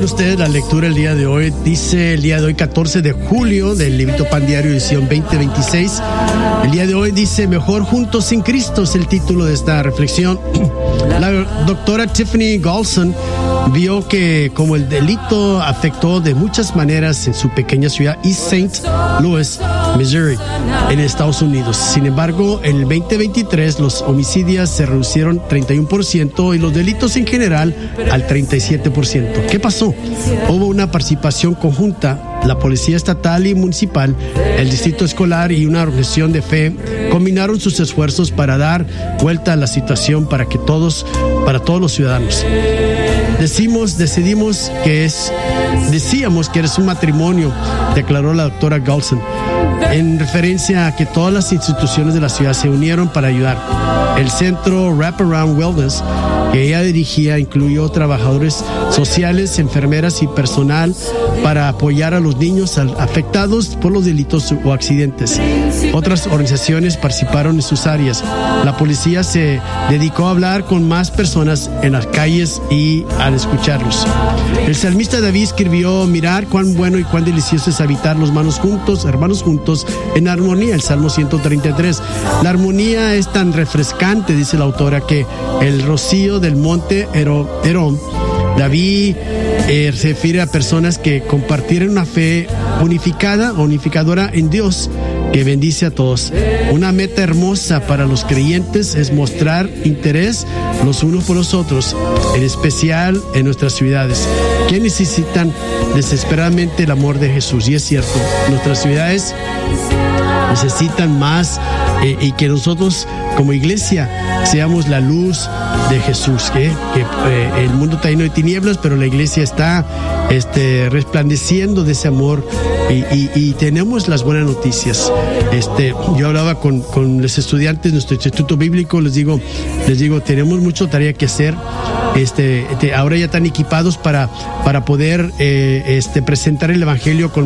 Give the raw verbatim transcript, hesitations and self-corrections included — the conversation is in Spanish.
ustedes la lectura el día de hoy. Dice el día de hoy, catorce de julio, del librito Pan Diario, edición veinte veintiséis. El día de hoy dice: Mejor juntos sin Cristo, es el título de esta reflexión. La doctora Tiffany Golson vio que como el delito afectó de muchas maneras en su pequeña ciudad East Saint Louis, Missouri, en Estados Unidos. Sin embargo, en el veinte veintitrés los homicidios se reducieron treinta y uno por ciento y los delitos en general al treinta y siete por ciento. ¿Qué pasó? Hubo una participación conjunta. La Policía Estatal y Municipal, el Distrito Escolar y una organización de fe combinaron sus esfuerzos para dar vuelta a la situación para que todos, para todos los ciudadanos. Decimos, decidimos que es, decíamos que eres un matrimonio, declaró la doctora Golson, en referencia a que todas las instituciones de la ciudad se unieron para ayudar. El centro Wraparound Wellness que ella dirigía incluyó trabajadores sociales, enfermeras y personal para apoyar a los niños afectados por los delitos o accidentes. Otras organizaciones participaron en sus áreas. La policía se dedicó a hablar con más personas en las calles y al escucharlos. El salmista David escribió: mirar cuán bueno y cuán delicioso es habitar los hermanos juntos, hermanos juntos en armonía, el Salmo ciento treinta y tres. La armonía es tan refrescante, dice la autora, que el rocío del monte Herón. David eh, se refiere a personas que compartieron una fe unificada, unificadora en Dios, que bendice a todos. Una meta hermosa para los creyentes es mostrar interés los unos por los otros, en especial en nuestras ciudades, que necesitan desesperadamente el amor de Jesús. Y es cierto, nuestras ciudades necesitan más eh, y que nosotros como iglesia seamos la luz de Jesús, ¿eh? que eh, el mundo está lleno de tinieblas, pero la iglesia está este, resplandeciendo de ese amor y, y, y tenemos las buenas noticias. Este, yo hablaba con, con los estudiantes de nuestro instituto bíblico, les digo, les digo, tenemos mucha tarea que hacer. Este, este, ahora ya están equipados para, para poder eh, este, presentar el evangelio con